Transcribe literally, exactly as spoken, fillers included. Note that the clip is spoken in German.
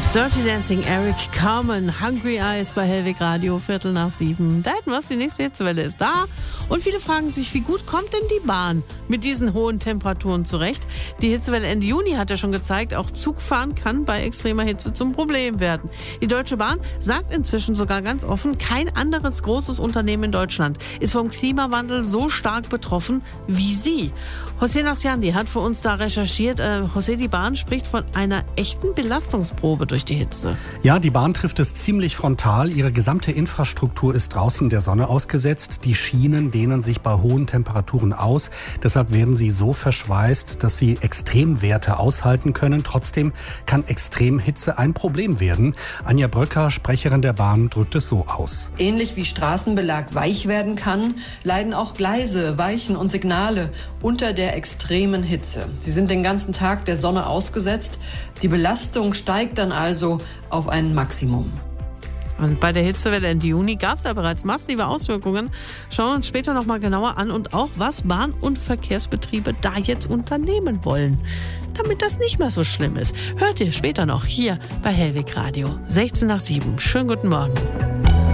Dirty Dancing, Eric Carmen, Hungry Eyes bei Hellweg Radio, Viertel nach sieben. Da hätten wir es, die nächste Hitzewelle ist da. Und viele fragen sich, wie gut kommt denn die Bahn mit diesen hohen Temperaturen zurecht? Die Hitzewelle Ende Juni hat ja schon gezeigt, auch Zugfahren kann bei extremer Hitze zum Problem werden. Die Deutsche Bahn sagt inzwischen sogar ganz offen, kein anderes großes Unternehmen in Deutschland ist vom Klimawandel so stark betroffen wie sie. José Nasciandi hat für uns da recherchiert. Äh, José, die Bahn spricht von einer echten Belastungsprobe durch die Hitze. Ja, die Bahn trifft es ziemlich frontal. Ihre gesamte Infrastruktur ist draußen der Sonne ausgesetzt. Die Schienen dehnen sich bei hohen Temperaturen aus. Deshalb werden sie so verschweißt, dass sie Extremwerte aushalten können. Trotzdem kann Extremhitze ein Problem werden. Anja Bröcker, Sprecherin der Bahn, drückt es so aus. Ähnlich wie Straßenbelag weich werden kann, leiden auch Gleise, Weichen und Signale unter der extremen Hitze. Sie sind den ganzen Tag der Sonne ausgesetzt. Die Belastung steigt dann also auf ein Maximum. Und bei der Hitzewelle Ende Juni gab es ja bereits massive Auswirkungen. Schauen wir uns später noch mal genauer an und auch, was Bahn- und Verkehrsbetriebe da jetzt unternehmen wollen, damit das nicht mehr so schlimm ist. Hört ihr später noch hier bei Hellweg Radio. sechzehn nach sieben. Schönen guten Morgen.